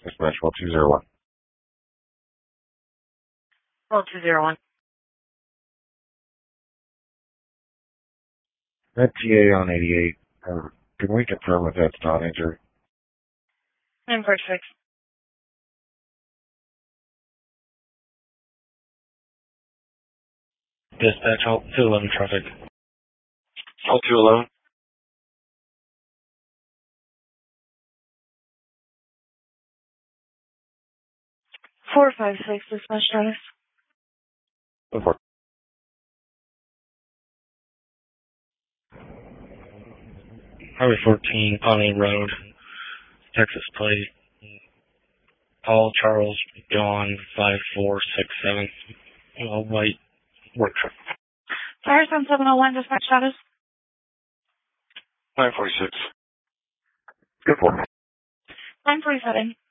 Dispatch 1201. 1201. That TA on 88, can we confirm if that's not injured? 946. Dispatch, all 211 traffic. All 211. 456, dispatch status. Before. Highway 14, Pawnee Road, Texas plate. Paul Charles John 5467. White work truck. Firestone 701, dispatch status. 946. Good for. 947.